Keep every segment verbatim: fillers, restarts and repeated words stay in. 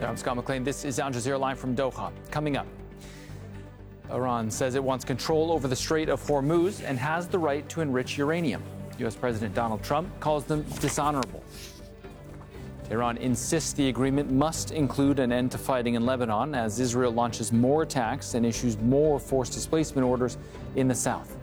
I'm Scott McLean. This is Al Jazeera Live from Doha. Coming up, Iran says it wants control over the Strait of Hormuz and has the right to enrich uranium. U S President Donald Trump calls them dishonorable. Iran insists the agreement must include an end to fighting in Lebanon as Israel launches more attacks and issues more forced displacement orders in the south.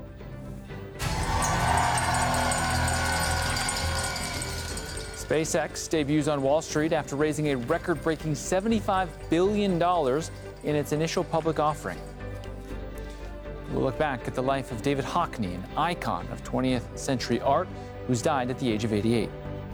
SpaceX debuts on Wall Street after raising a record-breaking seventy-five billion dollars in its initial public offering. We'll look back at the life of David Hockney, an icon of twentieth century art, who's died at the age of eighty-eight.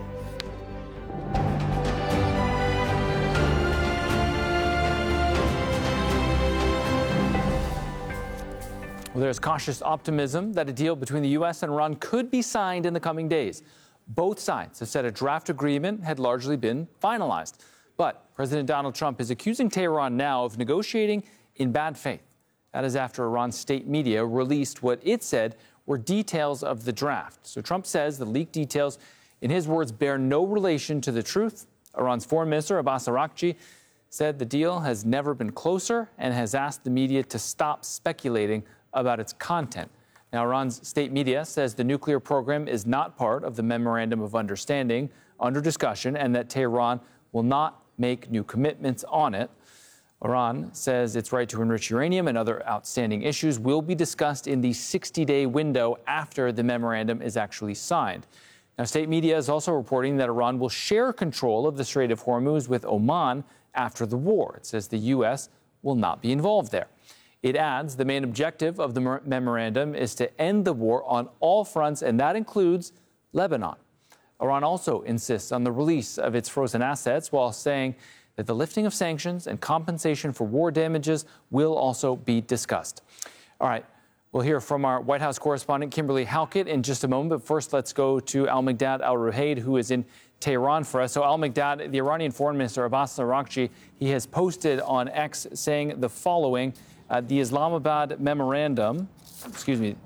Well, there's cautious optimism that a deal between the U S and Iran could be signed in the coming days. Both sides have said a draft agreement had largely been finalized. But President Donald Trump is accusing Tehran now of negotiating in bad faith. That is after Iran's state media released what it said were details of the draft. So Trump says the leaked details, in his words, bear no relation to the truth. Iran's foreign minister, Abbas Araghchi, said the deal has never been closer and has asked the media to stop speculating about its content. Now, Iran's state media says the nuclear program is not part of the Memorandum of Understanding under discussion and that Tehran will not make new commitments on it. Iran says its right to enrich uranium and other outstanding issues will be discussed in the sixty-day window after the memorandum is actually signed. Now, state media is also reporting that Iran will share control of the Strait of Hormuz with Oman after the war. It says the U S will not be involved there. It adds the main objective of the memorandum is to end the war on all fronts, and that includes Lebanon. Iran also insists on the release of its frozen assets while saying that the lifting of sanctions and compensation for war damages will also be discussed. All right, we'll hear from our White House correspondent, Kimberly Halkett, in just a moment. But first, let's go to Al-Mikdad Al-Ruhayd, who is in Tehran for us. So, Al-Mikdad, the Iranian Foreign Minister, Abbas Araghchi, he has posted on X saying the following. Uh, the Islamabad memorandum, excuse me,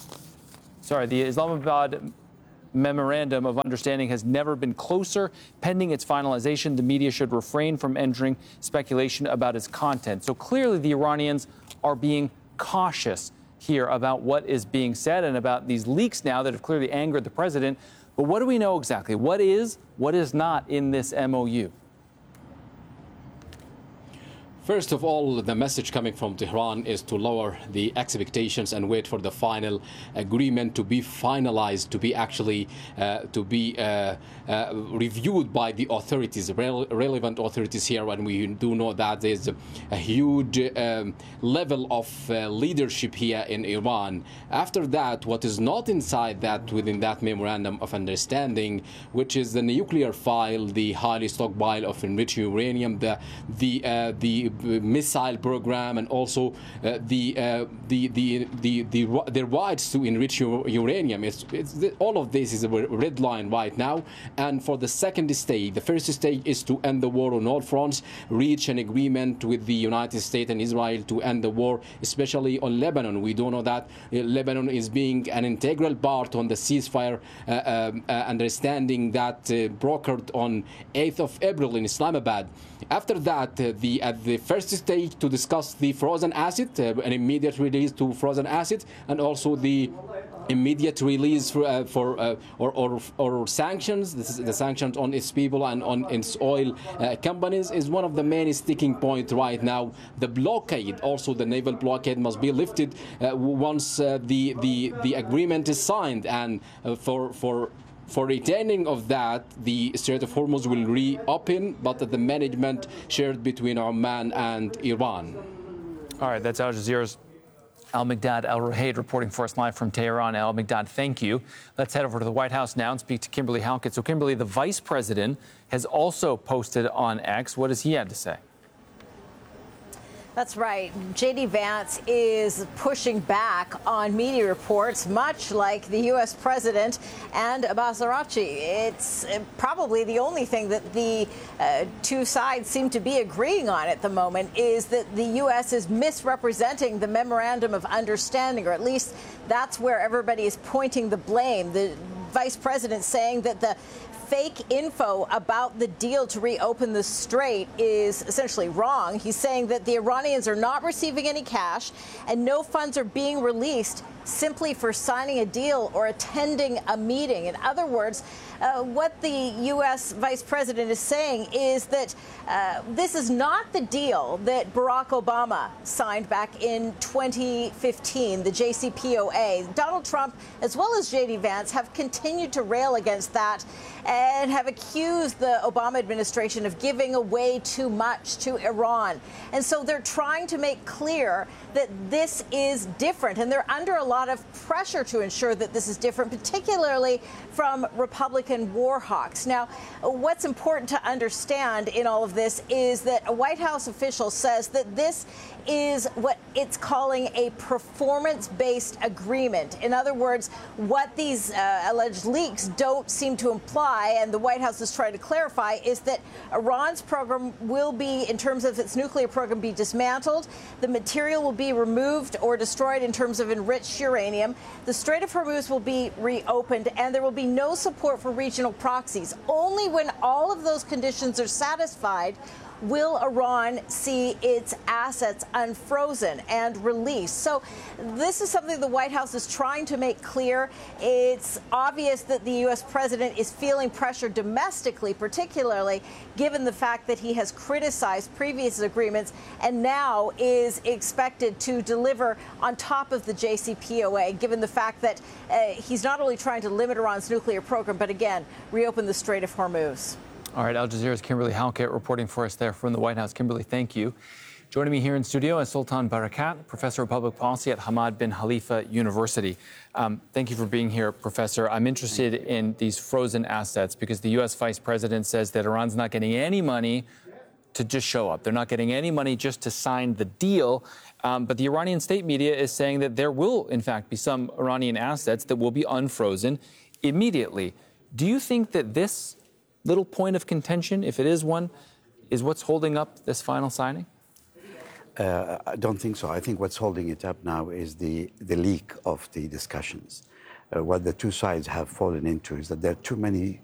sorry, the Islamabad memorandum of understanding has never been closer. Pending its finalization, the media should refrain from entering speculation about its content. So clearly the Iranians are being cautious here about what is being said and about these leaks now that have clearly angered the president. But what do we know exactly? What is, what is not in this M O U? First of all, the message coming from Tehran is to lower the expectations and wait for the final agreement to be finalized, to be actually uh, to be uh, uh, reviewed by the authorities, rel relevant authorities here. And we do know that there's a, a huge um, level of uh, leadership here in Iran. After that, what is not inside that within that memorandum of understanding, which is the nuclear file, the highly stockpile of enriched uranium, the the uh, the missile program, and also uh, the, uh, the the the the the rights to enrich uranium. It's, it's the, all of this is a red line right now. And for the second stage, the first stage is to end the war on all fronts, reach an agreement with the United States and Israel to end the war, especially on Lebanon. We do know that uh, Lebanon is being an integral part on the ceasefire uh, uh, uh, understanding that uh, brokered on eighth of April in Islamabad. After that, uh, the at the first stage to discuss the frozen asset, uh, an immediate release to frozen asset, and also the immediate release for, uh, for uh, or, or, or sanctions. This is the sanctions on its people and on its oil uh, companies is one of the main sticking points right now. The blockade, also the naval blockade, must be lifted uh, once uh, the the the agreement is signed, and uh, for for. For retaining of that, the Strait of Hormuz will reopen, but the management shared between Oman and Iran. All right, that's Al Jazeera's Al-Mikdad Al-Ruhayd reporting for us live from Tehran. Al-Mikdad, thank you. Let's head over to the White House now and speak to Kimberly Halkett. So, Kimberly, the vice president has also posted on X. What does he have to say? That's right. J D Vance is pushing back on media reports, much like the U S president and Abbas Araghchi. It's probably the only thing that the uh, two sides seem to be agreeing on at the moment is that the U S is misrepresenting the Memorandum of Understanding, or at least that's where everybody is pointing the blame. The vice president saying that the fake info about the deal to reopen the strait is essentially wrong. He's saying that the Iranians are not receiving any cash and no funds are being released simply for signing a deal or attending a meeting. In other words, uh, what the U S vice president is saying is that uh, this is not the deal that Barack Obama signed back in twenty fifteen, the J C P O A. Donald Trump, as well as J D Vance, have continued to rail against that and have accused the Obama administration of giving away too much to Iran. And so they're trying to make clear that this is different, and they're under a lot of pressure to ensure that this is different, particularly from Republican war hawks. Now, what's important to understand in all of this is that a White House official says that this is what it's calling a performance-based agreement. In other words, what these uh, alleged leaks don't seem to imply, and the White House is trying to clarify, is that Iran's program will be, in terms of its nuclear program, be dismantled. The material will be removed or destroyed in terms of enriched uranium. The Strait of Hormuz will be reopened, and there will be no support for regional proxies. Only when all of those conditions are satisfied will Iran see its assets unfrozen and released. So this is something the White House is trying to make clear. It's obvious that the U S president is feeling pressure domestically, particularly given the fact that he has criticized previous agreements and now is expected to deliver on top of the J C P O A, given the fact that uh, he's not only trying to limit Iran's nuclear program, but again, reopen the Strait of Hormuz. All right, Al Jazeera's Kimberly Halkett reporting for us there from the White House. Kimberly, thank you. Joining me here in studio is Sultan Barakat, Professor of Public Policy at Hamad bin Khalifa University. Um, thank you for being here, Professor. I'm interested in these frozen assets because the U S Vice President says that Iran's not getting any money to just show up. They're not getting any money just to sign the deal. Um, but the Iranian state media is saying that there will, in fact, be some Iranian assets that will be unfrozen immediately. Do you think that this little point of contention, if it is one, is what's holding up this final signing? Uh, I don't think so. I think what's holding it up now is the, the leak of the discussions. Uh, what the two sides have fallen into is that there are too many